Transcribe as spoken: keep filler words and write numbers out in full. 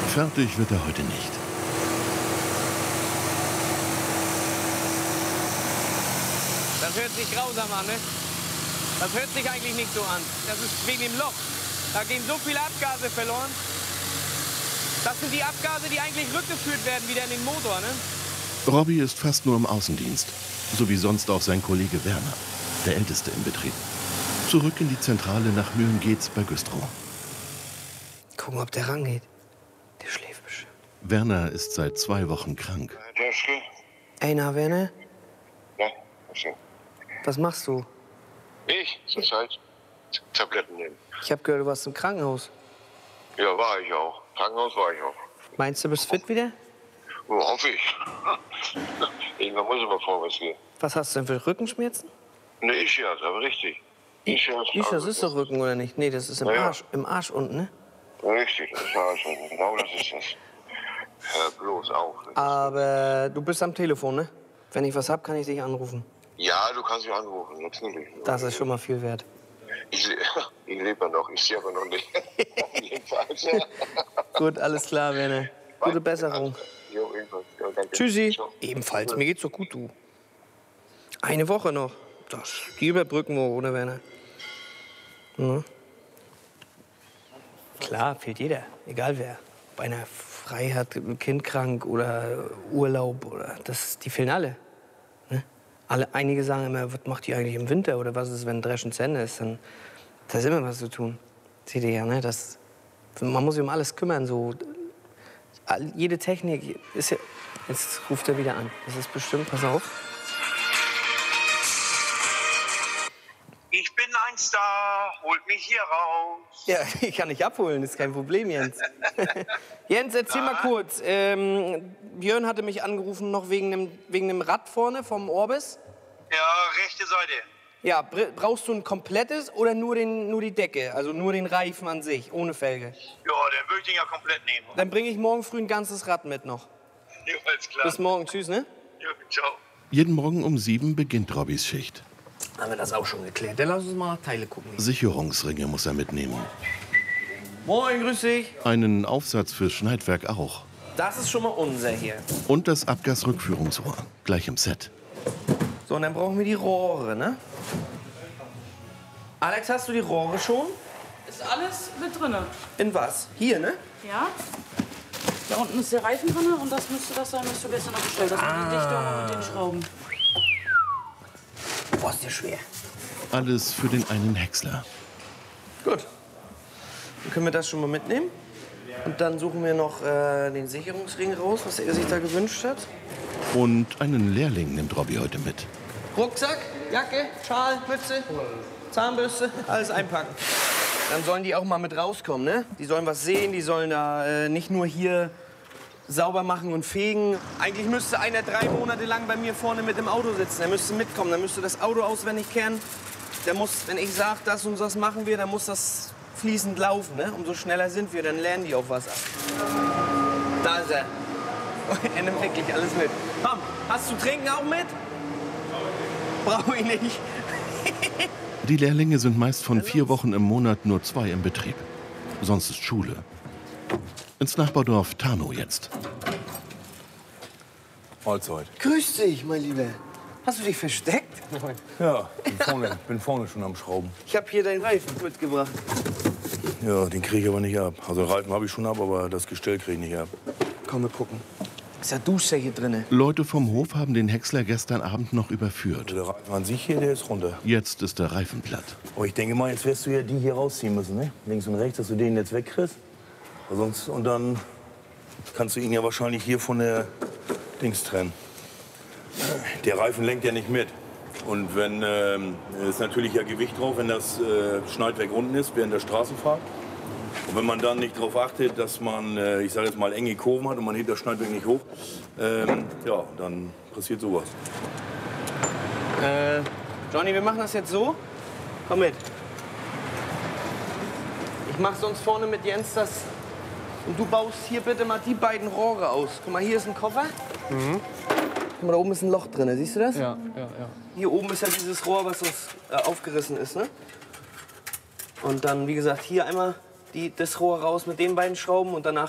Fertig wird er heute nicht. Das hört sich grausam an, ne? Das hört sich eigentlich nicht so an. Das ist wegen dem Loch. Da gehen so viele Abgase verloren. Das sind die Abgase, die eigentlich rückgeführt werden wieder in den Motor, ne? Robby ist fast nur im Außendienst. So wie sonst auch sein Kollege Werner, der Älteste im Betrieb. Zurück in die Zentrale nach Mühlen geht's bei Güstrow. Gucken, ob der rangeht. Der schläft bestimmt. Werner ist seit zwei Wochen krank. Ey, na, Werner? Ja, okay. Was machst du? Ich? Zurzeit Tabletten nehmen. Ich hab gehört, du warst im Krankenhaus. Ja, war ich auch. Krankenhaus war ich auch. Meinst du, bist fit wieder? Oh, hoffe ich. Irgendwann muss immer vorwärts gehen. Was hast du denn für Rückenschmerzen? Ne, Ischias, aber richtig. Ischias. Isch, das ist doch Rücken, oder nicht? Nee, das ist im Ja, ja. Arsch, im Arsch unten, ne? Richtig, das war schon. Genau das ist das. Hör bloß auf. Aber du bist am Telefon, ne? Wenn ich was hab, kann ich dich anrufen. Ja, du kannst mich anrufen, natürlich. Das ist schon mal viel wert. Ich, le ich lebe ja noch, ich sehe aber noch nicht. Jedenfalls. Gut, alles klar, Werner. Gute Besserung. Jo, ebenfalls. Ja, danke. Tschüssi. Ciao. Ebenfalls, mir geht's doch gut, du. Eine Woche noch. Das, die überbrücken wir, oder, Werner? Mhm. Klar, fehlt jeder. Egal wer. Ob einer frei hat, ein Kind krank oder Urlaub. Oder das, die fehlen alle. Ne? alle. Einige sagen immer, was macht die eigentlich im Winter? Oder was ist, wenn Dreschen zu Ende ist? Dann, da ist immer was zu tun. Seht ihr ja, ne? Das, man muss sich um alles kümmern. So. Jede Technik ist ja... Jetzt ruft er wieder an. Das ist bestimmt... Pass auf. Ich bin ein Star, holt mich hier raus. Ja, ich kann dich abholen, ist kein Problem, Jens. Jens, erzähl mal kurz. Ähm, Björn hatte mich angerufen, noch wegen dem, wegen dem Rad vorne vom Orbis. Ja, rechte Seite. Ja, brauchst du ein komplettes oder nur, den, nur die Decke? Also nur den Reifen an sich, ohne Felge? Ja, dann würde ich den ja komplett nehmen. Dann bringe ich morgen früh ein ganzes Rad mit noch. Ja, alles klar. Bis morgen, tschüss, ne? Ja, ciao. Jeden Morgen um sieben beginnt Robbys Schicht. Haben wir das auch schon geklärt. Dann lass uns mal nach Teile gucken. Sicherungsringe muss er mitnehmen. Moin, grüß dich. Einen Aufsatz fürs Schneidwerk auch. Das ist schon mal unser hier. Und das Abgasrückführungsrohr, gleich im Set. So, und dann brauchen wir die Rohre, ne? Alex, hast du die Rohre schon? Ist alles mit drinne. In was? Hier, ne? Ja. Da unten ist der Reifen drin und das müsste das sein, was du gestern noch bestellt hast. Mit den Dichtungen und mit den Schrauben. Boah, ist der schwer. Alles für den einen Häcksler. Gut. Dann können wir das schon mal mitnehmen. Und dann suchen wir noch äh, den Sicherungsring raus, was er sich da gewünscht hat. Und einen Lehrling nimmt Robby heute mit. Rucksack, Jacke, Schal, Mütze, Zahnbürste, alles einpacken. Dann sollen die auch mal mit rauskommen, ne? Die sollen was sehen, die sollen da äh, nicht nur hier sauber machen und fegen. Eigentlich müsste einer drei Monate lang bei mir vorne mit im Auto sitzen. Der müsste mitkommen, der müsste das Auto auswendig kennen. Der muss, wenn ich sage, das und das machen wir, dann muss das fließend laufen, ne? Umso schneller sind wir, dann lernen die auch was ab. Da ist er. Er nimmt wirklich alles mit. Komm, hast du Trinken auch mit? Brauche ich nicht. Die Lehrlinge sind meist von vier Wochen im Monat nur zwei im Betrieb. Sonst ist Schule. Ins Nachbardorf Tarnow jetzt. Mahlzeit. Grüß dich, mein Lieber. Hast du dich versteckt? Ja, bin vorne, bin vorne schon am Schrauben. Ich habe hier deinen Reifen mitgebracht. Ja, den kriege ich aber nicht ab. Also Reifen habe ich schon ab, aber das Gestell kriege ich nicht ab. Komm, wir gucken. Ist ja Duscher hier drin. Leute vom Hof haben den Häcksler gestern Abend noch überführt. Der Reifen an sich hier, der ist runter. Jetzt ist der Reifen platt. Aber ich denke mal, jetzt wirst du ja die hier rausziehen müssen, ne? Links und rechts, dass du den jetzt wegkriegst. Sonst, und dann kannst du ihn ja wahrscheinlich hier von der Dings trennen. Der Reifen lenkt ja nicht mit. Und wenn, ähm, ist natürlich ja Gewicht drauf, wenn das äh, Schneidwerk unten ist, während der Straßenfahrt. Und wenn man dann nicht darauf achtet, dass man, äh, ich sage jetzt mal, enge Kurven hat und man hebt das Schneidwerk nicht hoch, ähm, ja, dann passiert sowas. Äh, Johnny, wir machen das jetzt so. Komm mit. Ich mach sonst vorne mit Jens das. Und du baust hier bitte mal die beiden Rohre aus. Guck mal, hier ist ein Koffer. Mhm. Guck mal, da oben ist ein Loch drin, siehst du das? Ja, ja, ja. Hier oben ist ja dieses Rohr, was uns äh, aufgerissen ist, ne? Und dann, wie gesagt, hier einmal die, das Rohr raus mit den beiden Schrauben und danach